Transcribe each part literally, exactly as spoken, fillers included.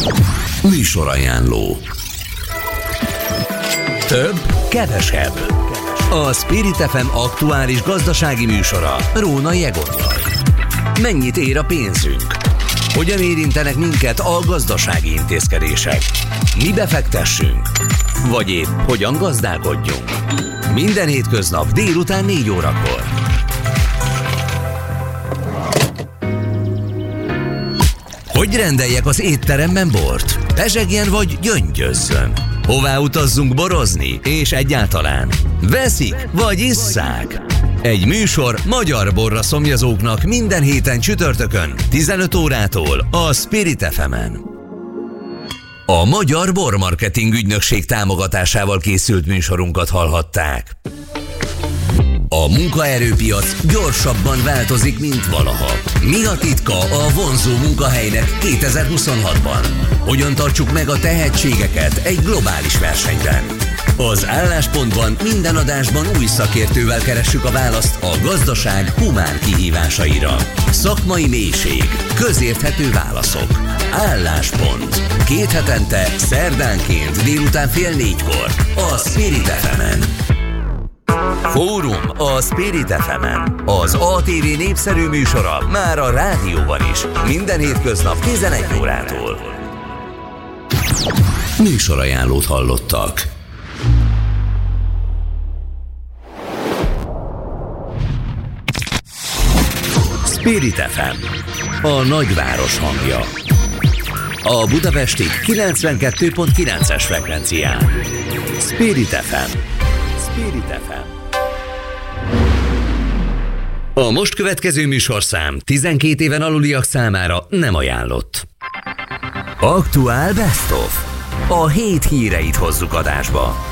Műsorajánló. Több, kevesebb. A Spirit ef em aktuális gazdasági műsora Rónai Egonnal. Mennyit ér a pénzünk? Hogyan érintenek minket a gazdasági intézkedések? Mi befektessünk? Vagy épp hogyan gazdálkodjunk? Minden hétköznap délután négy órakor. Hogy rendeljek az étteremben bort? Pezsegjen vagy gyöngyözzön? Hová utazzunk borozni? És egyáltalán veszik vagy isszák? Egy műsor magyar borra szomjazóknak minden héten csütörtökön tizenöt órától a Spirit ef emen. A Magyar Bormarketing Ügynökség támogatásával készült műsorunkat hallhatták. A munkaerőpiac gyorsabban változik, mint valaha. Mi a titka a vonzó munkahelynek kétezer-huszonhatban? Hogyan tartsuk meg a tehetségeket egy globális versenyben? Az Álláspontban minden adásban új szakértővel keressük a választ a gazdaság humán kihívásaira. Szakmai mélység, közérthető válaszok. Álláspont. Két hetente, szerdánként délután fél négykor a Spirit ef emen. Fórum a Spirit ef emen. Az á té vé népszerű műsora már a rádióban is. Minden hétköznap tizenegy órától. Műsorajánlót hallottak. Spirit ef em. A nagyváros hangja. A budapesti kilencvenkettő pont kilences frekvencián. Spirit ef em. Spirit ef em. A most következő műsorszám tizenkét éven aluliak számára nem ajánlott. Aktuál Best of. A hét híreit hozzuk adásba.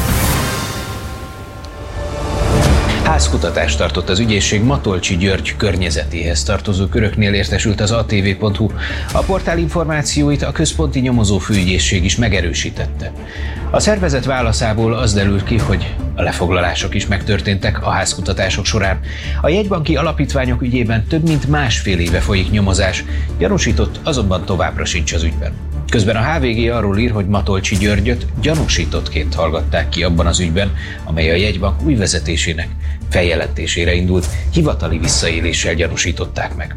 Házkutatást tartott az ügyészség Matolcsy György környezetéhez tartozó köröknél, értesült az á té vé pont hú. A portál információit a központi nyomozó főügyészség is megerősítette. A szervezet válaszából az derült ki, hogy a lefoglalások is megtörténtek a házkutatások során. A jegybanki alapítványok ügyében több mint másfél éve folyik nyomozás, gyanúsított azonban továbbra sincs az ügyben. Közben a há vé gé arról ír, hogy Matolcsy Györgyöt gyanúsítottként hallgatták ki abban az ügyben, amely a jegybank új vezetésének feljelentésére indult, hivatali visszaéléssel gyanúsították meg.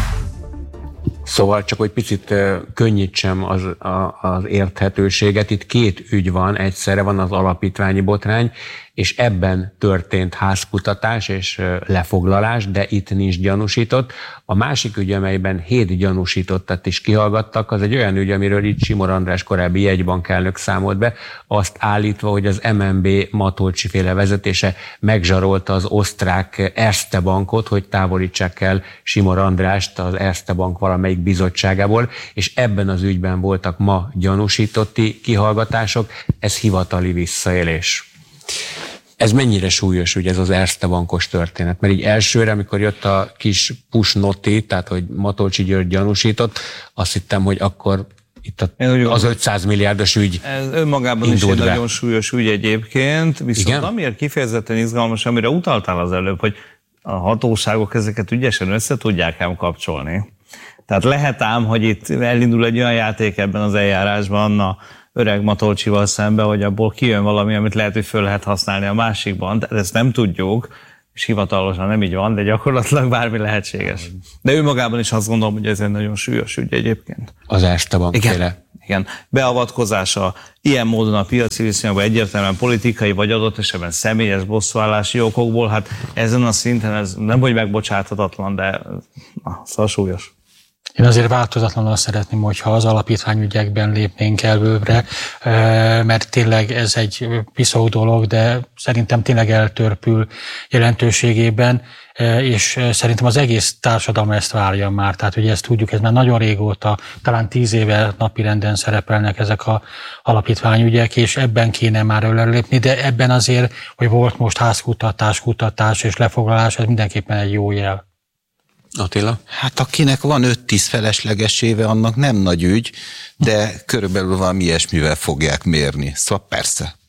Szóval csak hogy picit könnyítsem az, a, az érthetőséget, itt két ügy van, egyszerre van az alapítványi botrány, és ebben történt házkutatás és lefoglalás, de itt nincs gyanúsított. A másik ügy, amelyben hét gyanúsítottat is kihallgattak, az egy olyan ügy, amiről itt Simor András korábbi jegybankelnök számolt be, azt állítva, hogy az em en bé Matolcsy féle vezetése megzsarolta az osztrák Erste Bankot, hogy távolítsák el Simor Andrást az Erste Bank valamelyik bizottságából, és ebben az ügyben voltak ma gyanúsítotti kihallgatások, ez hivatali visszaélés. Ez mennyire súlyos, ugye ez az Erste Bankos történet? Mert így elsőre, amikor jött a kis push noti, tehát hogy Matolcsy György gyanúsított, azt hittem, hogy akkor itt a, az ötszáz milliárdos ügy ez önmagában is egy be. Nagyon súlyos ügy egyébként, viszont igen? Amiért kifejezetten izgalmas, amire utaltál az előbb, hogy a hatóságok ezeket ügyesen össze tudják ám kapcsolni. Tehát lehet ám, hogy itt elindul egy olyan játék ebben az eljárásban a öreg Matolcsival szemben, hogy abból kijön valami, amit lehet, hogy föl lehet használni a másikban. Tehát ezt nem tudjuk, és hivatalosan nem így van, de gyakorlatilag bármi lehetséges. De ő magában is azt gondolom, hogy ez egy nagyon súlyos ügy egyébként. Az Erste Bank féle. Igen, igen. Beavatkozása ilyen módon a piaci viszonyokban egyértelműen politikai, vagy adott esetben személyes bosszúállási okokból, hát ezen a szinten ez nem hogy megbocsáthatatlan, de na, szóval súlyos. Én azért változatlanul szeretném, hogyha az alapítványügyekben lépnénk előbbre, mert tényleg ez egy piszok dolog, de szerintem tényleg eltörpül jelentőségében, és szerintem az egész társadalom ezt várja már. Tehát ugye ezt tudjuk, ez már nagyon régóta, talán tíz éve napirenden szerepelnek ezek az alapítványügyek, és ebben kéne már előlépni, de ebben azért, hogy volt most házkutatás, kutatás és lefoglalás, ez mindenképpen egy jó jel. Attila? Hát akinek van öt-tíz felesleges éve, annak nem nagy ügy, de körülbelül valami ilyesmivel fogják mérni. Szóval persze,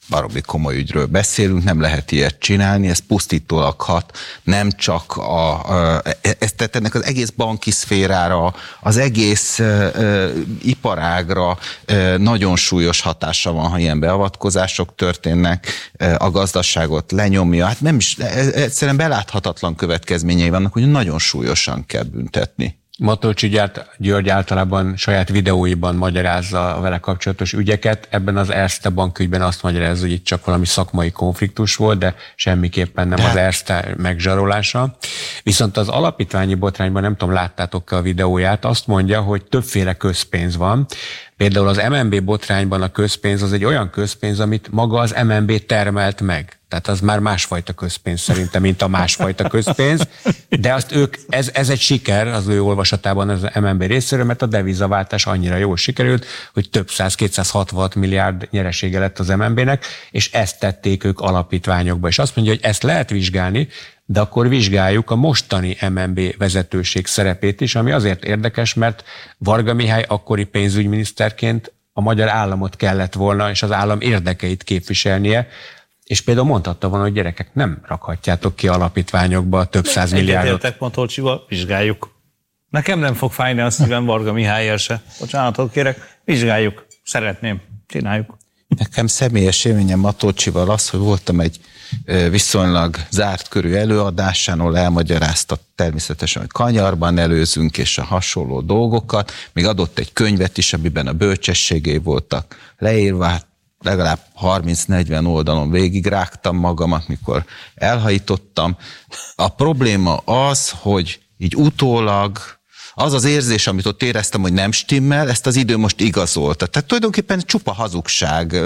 baromi komoly ügyről beszélünk, nem lehet ilyet csinálni, ez pusztítólag hat nem csak a, a ezt tett ennek az egész banki szférára, az egész uh, iparágra uh, nagyon súlyos hatása van, ha ilyen beavatkozások történnek, uh, a gazdaságot lenyomja, hát nem is, egyszerűen beláthatatlan következményei vannak, hogy nagyon súlyosan kell büntetni. Matolcsy György általában saját videóiban magyarázza a vele kapcsolatos ügyeket. Ebben az Erste Bank ügyben azt magyarázza, hogy itt csak valami szakmai konfliktus volt, de semmiképpen nem de. az Erste megzsarolása. Viszont az alapítványi botrányban, nem tudom, láttátok-e a videóját, azt mondja, hogy többféle közpénz van. Például az em en bé botrányban a közpénz az egy olyan közpénz, amit maga az em en bé termelt meg. Tehát az már másfajta közpénz szerintem, mint a másfajta közpénz. De azt ők, ez, ez egy siker az ő olvasatában az em en bé részéről, mert a devizaváltás annyira jól sikerült, hogy több száz, kétszázhatvanhat milliárd nyeresége lett az em en bének, és ezt tették ők alapítványokba. És azt mondja, hogy ezt lehet vizsgálni, de akkor vizsgáljuk a mostani em en bé vezetőség szerepét is, ami azért érdekes, mert Varga Mihály akkori pénzügyminiszterként a magyar államot kellett volna, és az állam érdekeit képviselnie, és például mondhatta volna, hogy gyerekek, nem rakhatjátok ki alapítványokba több száz milliárdot. Egyetértek Matolcsival, vizsgáljuk. Nekem nem fog fájni a szívem Varga Mihályért se. Bocsánatot kérek, vizsgáljuk. Szeretném, csináljuk. Nekem személyes élményem Matolcsival az, hogy voltam egy viszonylag zárt körű előadásán, ahol elmagyarázta természetesen, hogy kanyarban előzünk, és a hasonló dolgokat. Még adott egy könyvet is, amiben a bölcsességei voltak leírva, hát legalább harminc-negyven oldalon végigrágtam magamat, mikor elhajítottam. A probléma az, hogy így utólag az az érzés, amit ott éreztem, hogy nem stimmel, ezt az idő most igazolta. Tehát tulajdonképpen csupa hazugság,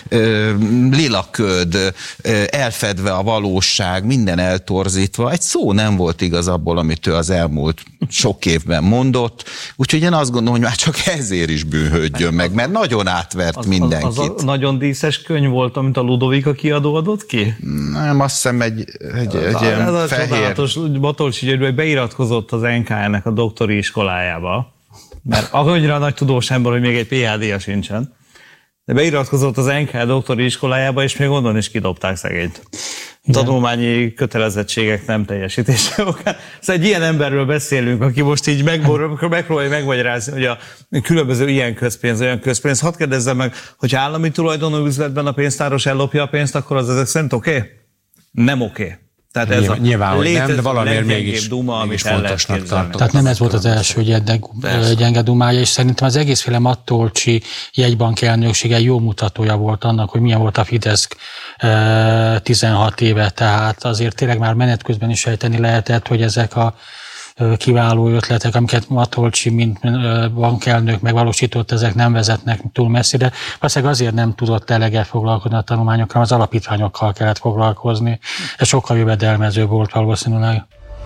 lilaköd, elfedve a valóság, minden eltorzítva. Egy szó nem volt igaz abból, amit ő az elmúlt sok évben mondott. Úgyhogy én azt gondolom, hogy már csak ezért is bűnhődjön meg, mert nagyon átvert az, mindenkit. Az, az a nagyon díszes könyv volt, amit a Ludovika kiadó adott ki? Nem, azt hiszem egy, egy, egy az, ilyen ez fehér... csodálatos, Matolcsi György beiratkozott az en ká en-nek a doktori iskolájába, mert annyira nagy tudós ember, hogy még egy pé há dé-ja sincsen, de beiratkozott az en ká doktori iskolájába, és még onnan is kidobták szegényt. Tanulmányi kötelezettségek nem teljesítése okán. Szóval egy ilyen emberről beszélünk, aki most így megpróbálja megmagyarázni, hogy a különböző ilyen közpénz, olyan közpénz. Hadd kérdezzem meg, hogy állami tulajdonú üzletben a pénztáros ellopja a pénzt, akkor az ezek szerint oké? Okay? Nem oké. Okay. Tehát ez nyilván, a nyilván, hogy nem, de valamiért mégis, duma, mégis amit fontosnak tartom. Tehát nem ez volt az első gyenge, gyenge dumája, és szerintem az egészféle Matolcsi jegybank elnöksége jó mutatója volt annak, hogy milyen volt a Fidesz tizenhat éve, tehát azért tényleg már menet közben is sejteni lehetett, hogy ezek a kiváló ötletek, amiket Matolcsi, mint bankelnök megvalósított, ezek nem vezetnek túl messzire. Valószínűleg azért nem tudott eleget foglalkozni a tanulmányokkal, az alapítványokkal kellett foglalkozni. Ez sokkal jövedelmezőbb volt valószínűleg.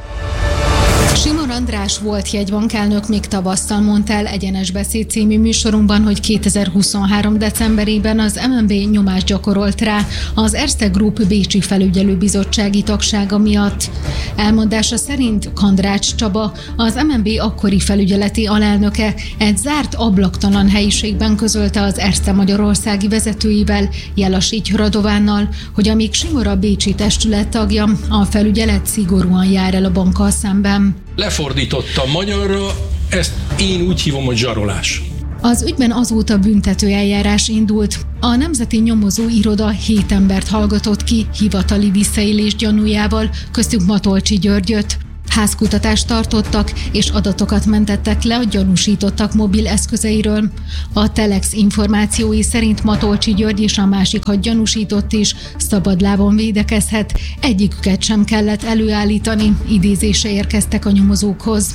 Simon András volt jegybankelnök még tavasszal mondta el Egyenes Beszéd című műsorunkban, hogy kétezer-huszonhárom decemberében az em en bé nyomást gyakorolt rá az Erste Group bécsi felügyelőbizottsági tagsága miatt. Elmondása szerint Kandrács Csaba, az em en bé akkori felügyeleti alelnöke egy zárt ablaktalan helyiségben közölte az Erste magyarországi vezetőivel, Jelasíty Radovánnal, hogy amíg Simor a bécsi testület tagja, a felügyelet szigorúan jár el a bankkal szemben. Lefordította magyarra, ezt én úgy hívom, hogy zsarolás. Az ügyben azóta büntető eljárás indult. A Nemzeti Nyomozó Iroda hét embert hallgatott ki hivatali visszaélés gyanújával, köztük Matolcsi Györgyöt. Házkutatást tartottak, és adatokat mentettek le a gyanúsítottak mobil eszközeiről. A Telex információi szerint Matolcsi György és a másik hat gyanúsított is szabadlábon védekezhet, egyiküket sem kellett előállítani, idézése érkeztek a nyomozókhoz.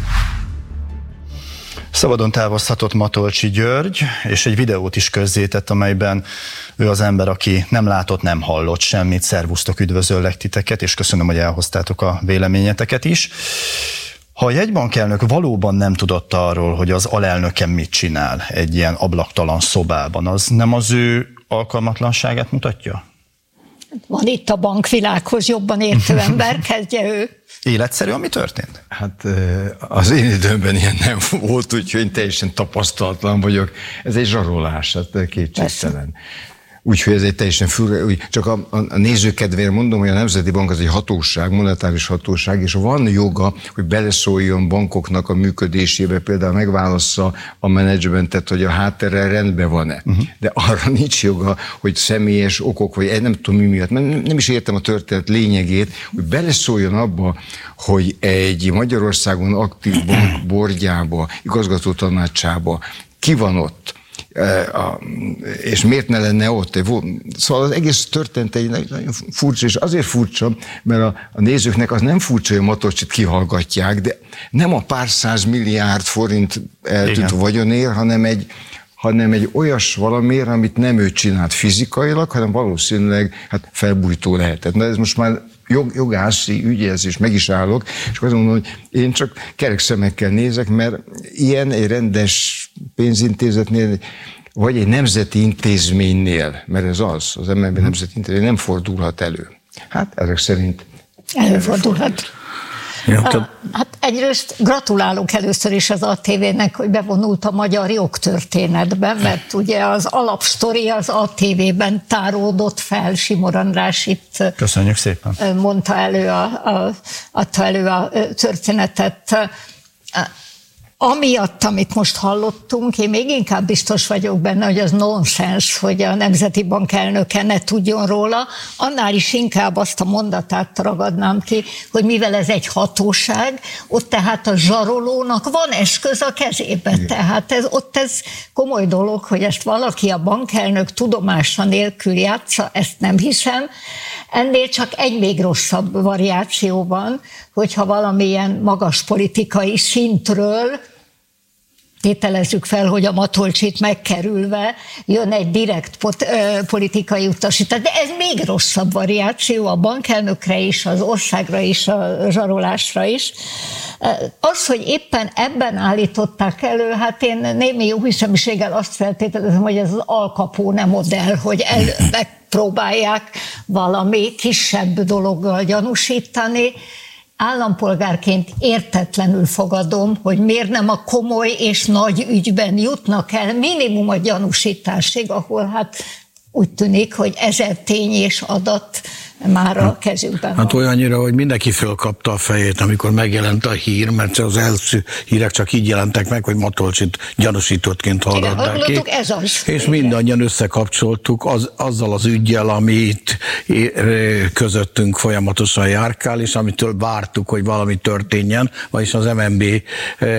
Szabadon távozhatott Matolcsi György, és egy videót is közzétett, amelyben ő az ember, aki nem látott, nem hallott semmit. Szervusztok, üdvözöllek titeket, és köszönöm, hogy elhoztátok a véleményeteket is. Ha a jegybankelnök valóban nem tudott arról, hogy az alelnöke mit csinál egy ilyen ablaktalan szobában, az nem az ő alkalmatlanságát mutatja? Van itt a bankvilághoz jobban értő ember, kezdje ő. Életszerű, ami történt? Hát az én időmben ilyen nem volt, úgyhogy én teljesen tapasztalatlan vagyok. Ez egy zsarolás, hát kétségtelen. Úgyhogy ez egy teljesen furcsa, úgy, csak a, a néző kedvéért mondom, hogy a Nemzeti Bank az egy hatóság, monetáris hatóság, és van joga, hogy beleszóljon bankoknak a működésébe, például megválassza a menedzsmentet, hogy a háttérrel rendben van-e. Uh-huh. De arra nincs joga, hogy személyes okok, vagy nem tudom mi miatt, nem, nem is értem a történet lényegét, hogy beleszóljon abba, hogy egy Magyarországon aktív bank bordjába, igazgató tanácsába ki van ott, és miért ne lenne ott? Szóval az egész történet egy nagyon furcsa, és azért furcsa, mert a, a nézőknek az nem furcsa, hogy a Matolcsit kihallgatják, de nem a pár száz milliárd forint eltűnt vagyonér, hanem egy, hanem egy olyas valamiért, amit nem ő csinált fizikailag, hanem valószínűleg hát felbújtó lehetett. Na ez most már jog, jogászi ügyez, és meg is állok, és azt mondom, hogy én csak kerek szemekkel nézek, mert ilyen egy rendes pénzintézetnél, vagy egy nemzeti intézménynél, mert ez az, az em en bé nemzeti intézmény nem fordulhat elő. Hát ezek szerint előfordulhat. Ja, te... Hát egyrészt gratulálok először is az á té vének, hogy bevonult a magyar jogtörténetbe, mert ugye az alapsztori az á té vében táródott fel, Simor András itt Köszönjük szépen. mondta elő a, a, adta elő a történetet. Amiatt, amit most hallottunk, én még inkább biztos vagyok benne, hogy az nonsens, hogy a Nemzeti Bank elnöke ne tudjon róla, annál is inkább azt a mondatát ragadnám ki, hogy mivel ez egy hatóság, ott tehát a zsarolónak van eszköz a kezében. Tehát ez, ott ez komoly dolog, hogy ezt valaki, a bankelnök tudomása nélkül játsza, ezt nem hiszem. Ennél csak egy még rosszabb variáció van, hogyha valamilyen magas politikai szintről, tételezzük fel, hogy a Matolcsit megkerülve jön egy direkt pot, ö, politikai utasítás. De ez még rosszabb variáció a bankelnökre is, az országra is, a zsarolásra is. Az, hogy éppen ebben állították elő, hát én némi jóhiszeműséggel azt feltételezem, hogy ez az Al Capone modell, hogy el, megpróbálják valami kisebb dologgal gyanúsítani. Állampolgárként értetlenül fogadom, hogy miért nem a komoly és nagy ügyben jutnak el minimum a gyanúsításig, ahol hát úgy tűnik, hogy ezer tény és adat már a kezükben van. Hát olyannyira, hogy mindenki fölkapta a fejét, amikor megjelent a hír, mert az első hírek csak így jelentek meg, hogy Matolcsit gyanúsítottként hallgatták ki. Ez az. És mindannyian összekapcsoltuk az, azzal az üggyel, amit közöttünk folyamatosan járkál, és amitől vártuk, hogy valami történjen, vagyis az em en bé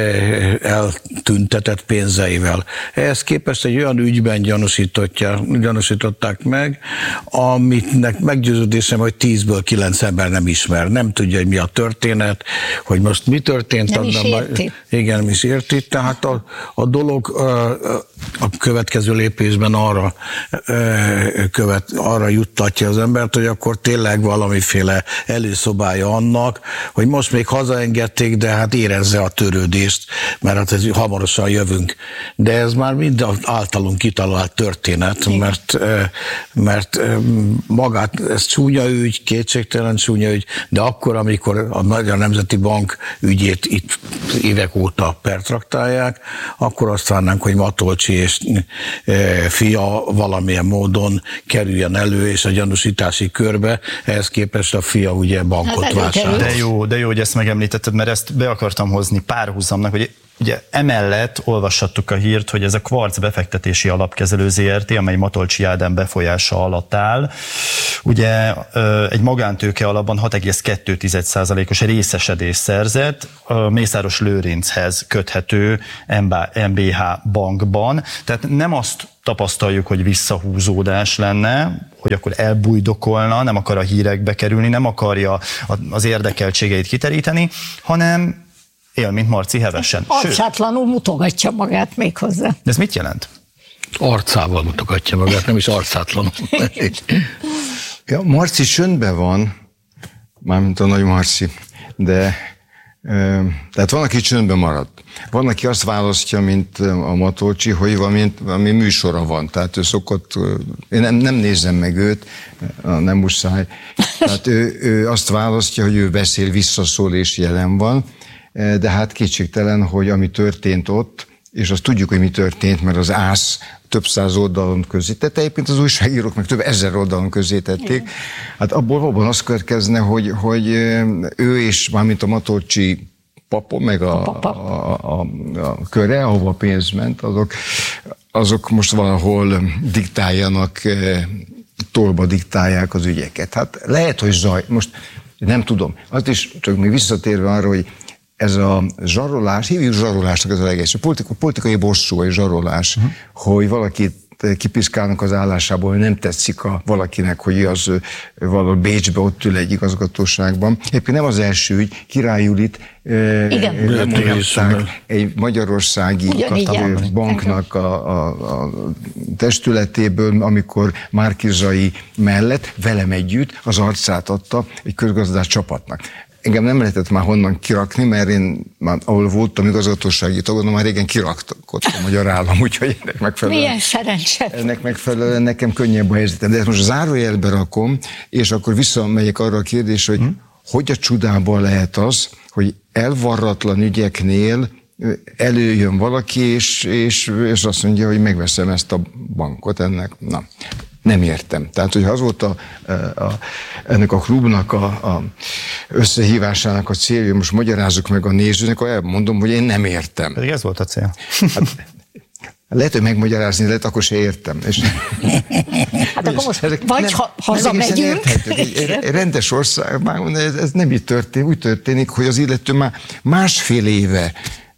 eltüntetett pénzeivel. Ehhez képest egy olyan ügyben gyanúsították meg, amitnek meggyőződés hogy tízből kilenc ember nem ismer, nem tudja, hogy mi a történet, hogy most mi történt. Nem is érti. Igen, nem is érti. Tehát a, a dolog a következő lépésben arra, követ, arra juttatja az embert, hogy akkor tényleg valamiféle előszobája annak, hogy most még hazaengedték, de hát érezze a törődést, mert hát ez hamarosan jövünk. De ez már mind általunk kitalált történet, mert, mert magát, ez csúnya ügy, kétségtelen csúnya ügy, de akkor, amikor a Magyar Nemzeti Bank ügyét itt évek óta pertraktálják, akkor azt várnánk, hogy Matolcsi és fia valamilyen módon kerüljen elő, és a gyanúsítási körbe, ehhez képest a fia ugye bankot hát vásárol. De jó, de jó, hogy ezt megemlítetted, mert ezt be akartam hozni párhuzamnak, hogy ugye emellett olvashattuk a hírt, hogy ez a Quartz befektetési alapkezelő zé er té, amely Matolcsi Ádám befolyása alatt áll, ugye egy magántőke alapban hat egész kettő százalékos részesedést szerzett Mészáros Lőrinchez köthető em bé há bankban. Tehát nem azt tapasztaljuk, hogy visszahúzódás lenne, hogy akkor elbújdokolna, nem akar a hírekbe kerülni, nem akarja az érdekeltségeit kiteríteni, hanem él, mint Marci, hevesen. Arcátlanul mutogatja magát még hozzá. De ez mit jelent? Arcával mutogatja magát, nem is arcátlanul. Ja, Marci csöndben van, mármint a nagy Marci, de e, tehát van, aki csöndben marad. Van, aki azt választja, mint a Matolcsi, hogy valami, valami műsora van. Tehát ő szokott, én nem, nem nézem meg őt, nem muszáj. Tehát ő, ő azt választja, hogy ő beszél, visszaszól és jelen van. De hát kétségtelen, hogy ami történt ott, és azt tudjuk, hogy mi történt, mert az ÁSZ több száz oldalon közzétette, egyébként az újságírók meg több ezer oldalon közzétették. Hát abból valóban az következne, hogy, hogy ő és mármint a Matolcsy papa, meg a, a, a, a, a köre, ahova pénz ment, azok, azok most valahol diktáljanak, tolba diktálják az ügyeket. Hát lehet, hogy zaj, most nem tudom. Azt is csak még visszatérve arra, hogy ez a zsarolás, hívjuk zsarolásnak ez a legész, a politika, politikai bosszú, vagy zsarolás, uh-huh. hogy valakit kipiszkálnak az állásából, hogy nem tetszik a valakinek, hogy az valahol Bécsbe ott ül egy igazgatóságban. Egyébként nem az első ügy, Király Julit lemondták egy magyarországi banknak a, a, a testületéből, amikor Márki-Zay mellett velem együtt az arcát adta egy közgazdás csapatnak. Engem nem lehetett már honnan kirakni, mert én már, ahol voltam igazgatósági tagom, már régen kirakott a magyar állam, úgyhogy ennek megfelelően... Milyen szerencsé! Ennek megfelelően nekem könnyebb a helyzetem. De ezt most zárójelbe rakom, és akkor visszamegyek arra a kérdésre, hogy hmm. hogy a csodában lehet az, hogy elvarratlan ügyeknél előjön valaki, és, és, és azt mondja, hogy megveszem ezt a bankot ennek. Na, nem értem. Tehát, hogyha az volt a, a, ennek a klubnak a, a összehívásának a célja, most magyarázzuk meg a nézőnek, akkor elmondom, hogy én nem értem. Pedig ez volt a cél. Hát, lehet, hogy megmagyarázni lehet, akkor se értem. És, hát akkor most ezek vagy nem, ha, hazamegyünk. Egy, egy rendes országban ez, ez nem így történik, úgy történik, hogy az illető már másfél éve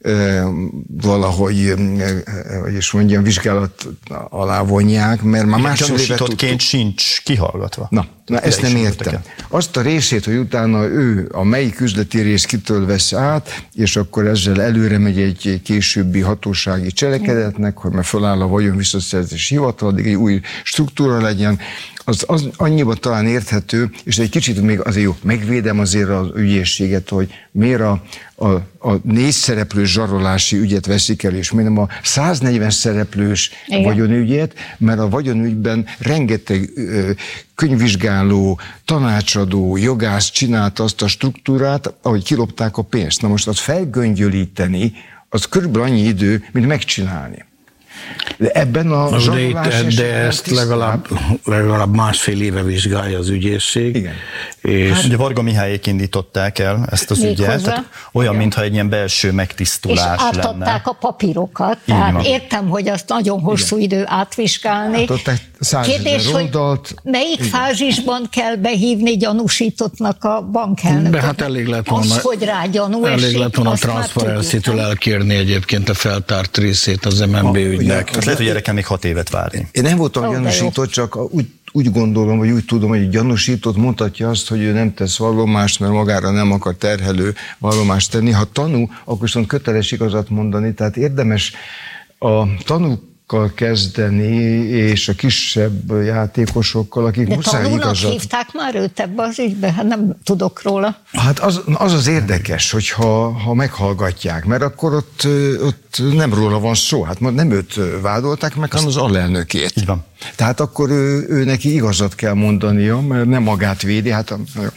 valahogy, hogy is mondjam, vizsgálat alá vonják, mert már másfél éve tudtuk. Sincs kihallgatva. Na, na ezt nem értem. Azt a részét, hogy utána ő a melyik üzleti rész kitől vesz át, és akkor ezzel előre megy egy későbbi hatósági cselekedetnek, hogy már föláll a vagyon visszaszerzési hivatal, addig egy új struktúra legyen, az, az annyiban talán érthető, és egy kicsit még azért jó, megvédem azért az ügyészséget, hogy miért a, a, a négy szereplős zsarolási ügyet veszik el, és miért nem a száznegyven szereplős Igen. vagyonügyet, mert a vagyonügyben rengeteg ö, könyvvizsgáló, tanácsadó, jogász csinálta azt a struktúrát, ahogy kilopták a pénzt. Na most azt felgöngyölíteni, az körülbelül annyi idő, mint megcsinálni. De ebben a de, itt, de ezt legalább, legalább másfél éve vizsgálja az ügyészség. Igen. És hát, ugye Varga Mihályék indították el ezt az ügyet, tehát olyan, Igen. mintha egy ilyen belső megtisztulás lenne. És átadták a papírokat, tehát értem, hogy azt nagyon hosszú Igen. idő átvizsgálni. Kérdés, hogy melyik Igen. fázisban kell behívni gyanúsítottnak a bankelnököt? De hát elég lett volna, az, hogy rá gyanú elég lett volna a Transparency-től elkérni egyébként a feltárt részét az em en bé ügynek. Hát lehet, hogy erre kell még hat évet várni. Én nem voltam oh, gyanúsított, csak úgy, úgy gondolom, vagy úgy tudom, hogy gyanúsított mutatja azt, hogy ő nem tesz vallomást, mert magára nem akar terhelő vallomást tenni. Ha tanú, akkor viszont köteles igazat mondani, tehát érdemes a tanúk kezdeni, és a kisebb játékosokkal, akik De muszáj igazat... De tanulnak hívták már őt ebbe az ügybe? Hát nem tudok róla. Hát az az, az érdekes, hogyha ha meghallgatják, mert akkor ott, ott nem róla van szó, hát nem őt vádolták meg, hanem az alelnökét. Így van. Tehát akkor ő, ő neki igazat kell mondania, mert nem magát védi, hát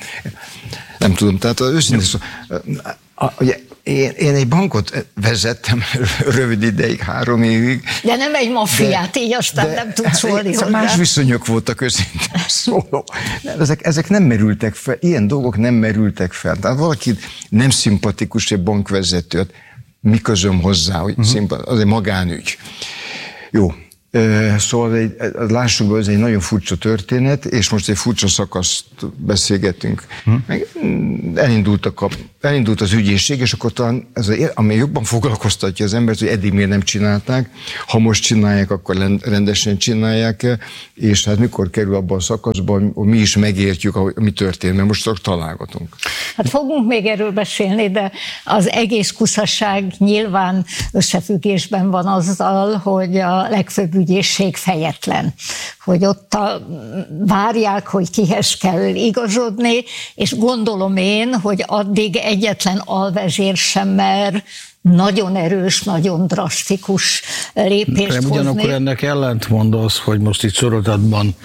nem tudom, tehát őszintén szó, ugye, Én, én egy bankot vezettem rövid ideig, három évig. De nem egy maffiát, így aztán de, nem tudsz szólni hozzá. Más viszonyok voltak őszintén szóló. Ezek, ezek nem merültek fel, ilyen dolgok nem merültek fel. Tehát valaki nem szimpatikus egy bankvezetőt, mi közöm hozzá, hogy uh-huh. szimpat, az egy magánügy. Jó. Szóval egy, lássuk be, ez egy nagyon furcsa történet, és most egy furcsa szakaszt beszélgetünk. Hmm. Elindultak a, elindult az ügyészség, és akkor talán ez a, ami jobban foglalkoztatja az embert, hogy eddig miért nem csinálták, ha most csinálják, akkor rendesen csinálják, és hát mikor kerül abban a szakaszban, hogy mi is megértjük, ahogy, mi történt, mert most csak találgatunk. Hát fogunk még erről beszélni, de az egész kuszasság nyilván összefüggésben van azzal, hogy a legfőbb ügyészség fejetlen, hogy ott a, várják, hogy kihez kell igazodni, és gondolom én, hogy addig egyetlen alvezér sem mer nagyon erős, nagyon drasztikus lépést hozni. Ugyanakkor ennek ellentmond az, hogy most itt sorozatban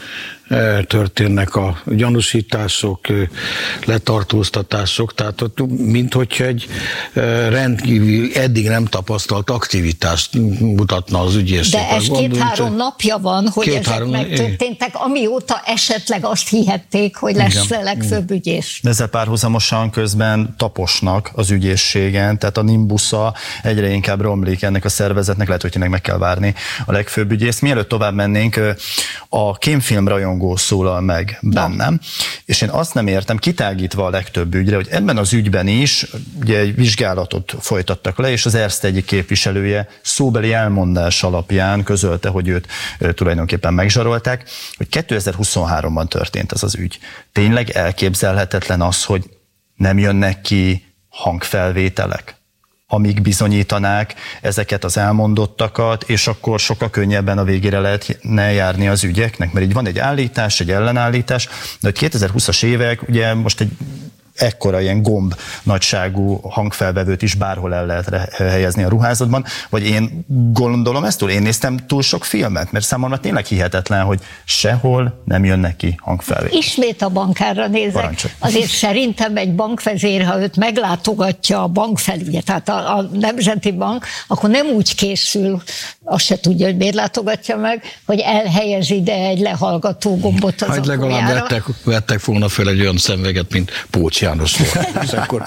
történnek a gyanúsítások, letartóztatások, tehát ott minthogyha egy rendkívül eddig nem tapasztalt aktivitást mutatna az ügyészség. De ez két-három napja van, hogy ezek három, megtörténtek, amióta esetleg azt hihették, hogy lesz igen. legfőbb ügyész. De ezzel párhuzamosan közben taposnak az ügyészségen, tehát a nimbusza egyre inkább romlik ennek a szervezetnek, lehet, hogy tényleg meg kell várni a legfőbb ügyész. Mielőtt tovább mennénk, a kémfilm rajongó szólal meg bennem, na. És én azt nem értem, kitágítva a legtöbb ügyre, hogy ebben az ügyben is ugye egy vizsgálatot folytattak le, és az Erste egyik képviselője szóbeli elmondás alapján közölte, hogy őt tulajdonképpen megzsarolták, hogy kétezer-huszonháromban történt ez az ügy. Tényleg elképzelhetetlen az, hogy nem jönnek ki hangfelvételek, amíg bizonyítanák ezeket az elmondottakat, és akkor sokkal könnyebben a végére lehetne járni az ügyeknek, mert így van egy állítás, egy ellenállítás, de hogy kétezer-húszas évek, ugye most egy ekkora ilyen gomb nagyságú hangfelvevőt is bárhol el lehet helyezni a ruházatban, vagy én gondolom ezt túl, én néztem túl sok filmet, mert számomra tényleg hihetetlen, hogy sehol nem jönnek ki hangfelvétel. Ismét a bankárra nézek. Parancsolj. Azért szerintem egy bankvezér, ha őt meglátogatja a bankfelügyet, tehát a, a Nemzeti Bank, akkor nem úgy készül, azt se tudja, hogy miért látogatja meg, hogy elhelyez ide egy lehallgató gombot az hát legalább vettek, vettek volna fel egy olyan szemüveget, mint Pócs János volt. És akkor...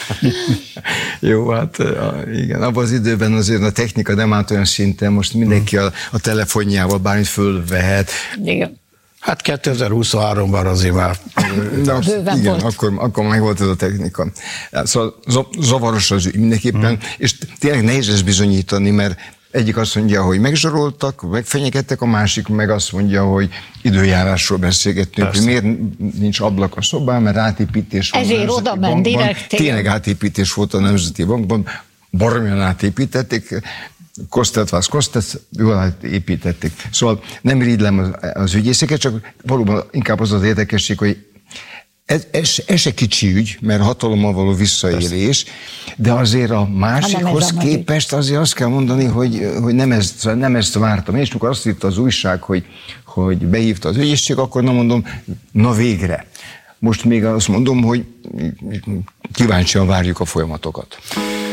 Jó, hát igen, abban az időben azért a technika nem állt olyan szinten, most mindenki a, a telefonjával bármit fölvehet. Igen. Hát kétezer-huszonháromban azért már... De az, igen, akkor, akkor meg volt ez a technika. Szóval zavaros az ügy mindenképpen, mm. és tényleg nehéz ezt bizonyítani, mert egyik azt mondja, hogy megzsaroltak, megfenyegettek, a másik meg azt mondja, hogy időjárásról beszélgettünk, hogy miért nincs ablak a szobán, mert átépítés van. Ezért oda ment direkt. Tényleg átépítés volt a Nemzeti Bankban, baromjan átépítették, Kostet vás Kostet, jól építették. Szóval nem irigylem az, az ügyészeket, csak valóban inkább az az érdekesség, hogy Ez, ez, ez egy kicsi ügy, mert hatalommal való visszaélés, de azért a másikhoz képest azért azt kell mondani, hogy, hogy nem, ezt, nem ezt vártam. És amikor azt írta az újság, hogy, hogy behívta az ügyészség, akkor nem mondom, na végre. Most még azt mondom, hogy kíváncsian várjuk a folyamatokat.